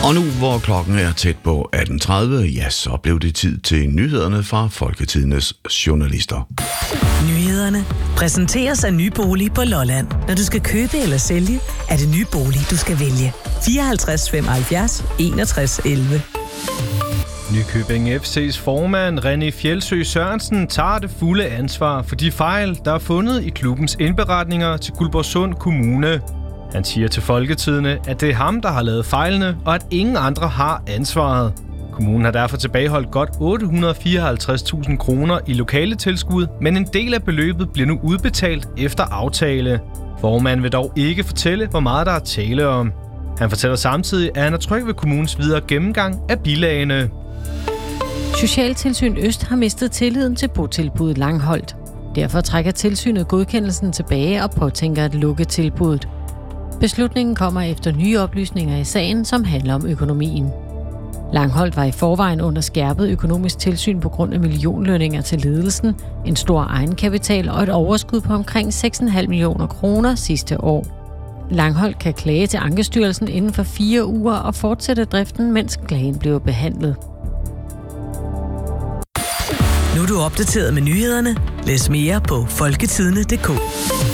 Og nu, hvor klokken er tæt på 18.30, ja, så blev det tid til nyhederne fra Folketidendes journalister. Nyhederne præsenteres af Nybolig på Lolland. Når du skal købe eller sælge, er det Nybolig, du skal vælge. 54 75 61 11. Nykøbing FC's formand René Fjeldsø Sørensen tager det fulde ansvar for de fejl, der er fundet i klubbens indberetninger til Guldborgsund Kommune. Han siger til Folketidende, at det er ham, der har lavet fejlene, og at ingen andre har ansvaret. Kommunen har derfor tilbageholdt godt 854.000 kroner i lokale tilskud, men en del af beløbet bliver nu udbetalt efter aftale. Formanden vil dog ikke fortælle, hvor meget der er tale om. Han fortæller samtidig, at han er tryg ved kommunens videre gennemgang af bilagene. Socialtilsyn Øst har mistet tilliden til botilbuddet Langholdt. Derfor trækker tilsynet godkendelsen tilbage og påtænker at lukke tilbuddet. Beslutningen kommer efter nye oplysninger i sagen, som handler om økonomien. Langholdt var i forvejen under skærpet økonomisk tilsyn på grund af millionlønninger til ledelsen, en stor egenkapital og et overskud på omkring 6,5 millioner kroner sidste år. Langholdt kan klage til Ankestyrelsen inden for 4 uger og fortsætte driften, mens klagen bliver behandlet. Nu er du opdateret med nyhederne. Læs mere på folketidende.dk.